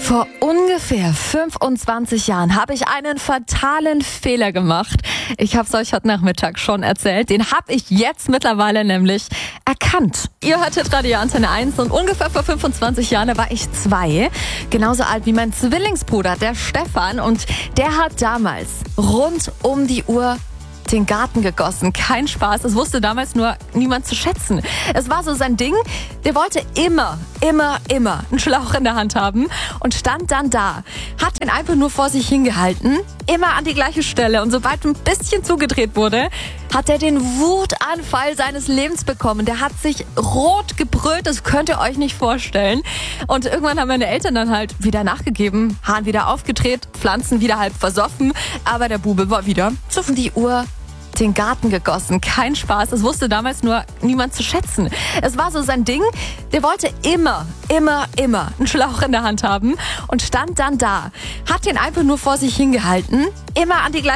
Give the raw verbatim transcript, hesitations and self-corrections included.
Vor ungefähr fünfundzwanzig Jahren habe ich einen fatalen Fehler gemacht. Ich habe es euch heute Nachmittag schon erzählt. Den habe ich jetzt mittlerweile nämlich erkannt. Ihr hörtet Radio Antenne eins und ungefähr vor fünfundzwanzig Jahren, da war ich zwei. Genauso alt wie mein Zwillingsbruder, der Stefan. Und der hat damals rund um die Uhr den Garten gegossen. Kein Spaß. Das wusste damals nur niemand zu schätzen. Es war so sein Ding. Der wollte immer, immer, immer einen Schlauch in der Hand haben und stand dann da. Hat den einfach nur vor sich hingehalten. Immer an die gleiche Stelle. Und sobald ein bisschen zugedreht wurde, hat er den Wutanfall seines Lebens bekommen. Der hat sich rot gebrüllt. Das könnt ihr euch nicht vorstellen. Und irgendwann haben meine Eltern dann halt wieder nachgegeben. Hahn wieder aufgedreht, Pflanzen wieder halb versoffen. Aber der Bube war wieder zu um die Uhr den Garten gegossen. Kein Spaß. Das wusste damals nur niemand zu schätzen. Es war so sein Ding. Der wollte immer, immer, immer einen Schlauch in der Hand haben und stand dann da. Hat den einfach nur vor sich hingehalten. Immer an die gleiche